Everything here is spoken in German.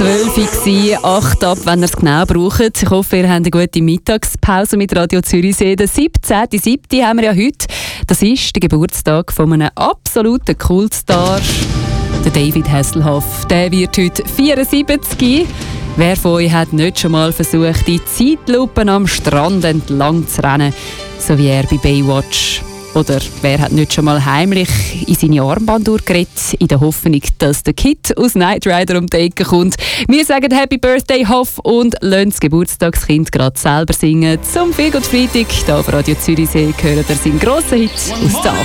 12 Uhr, 8 ab, wenn ihr es genau braucht. Ich hoffe, ihr habt eine gute Mittagspause mit Radio Zürichsee. Den 17.07. haben wir ja heute. Das ist der Geburtstag von einem absoluten Kultstar. Der David Hasselhoff. Der wird heute 74. Wer von euch hat nicht schon mal versucht, die Zeitlupen am Strand entlang zu rennen, so wie er bei Baywatch? Oder wer hat nicht schon mal heimlich in seine Armbanduhr geredet, in der Hoffnung, dass der Kid aus Knight Rider um die Ecke kommt? Wir sagen Happy Birthday, Hoff, und lassen das Geburtstagskind gerade selber singen. Zum Feelgood Freitag, hier auf Radio Zürichsee, hören wir seinen grossen Hit aus der